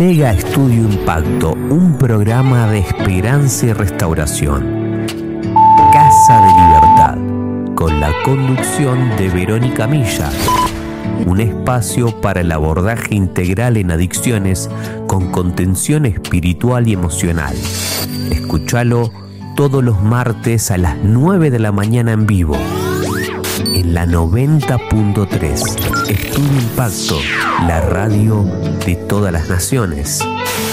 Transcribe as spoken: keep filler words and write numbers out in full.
Llega a Estudio Impacto, un programa de esperanza y restauración. Casa de Libertad, con la conducción de Verónica Milla. Un espacio para el abordaje integral en adicciones con contención espiritual y emocional. Escúchalo todos los martes a las nueve de la mañana en vivo. En la noventa punto tres, Estudio Impacto, la radio de todas las naciones.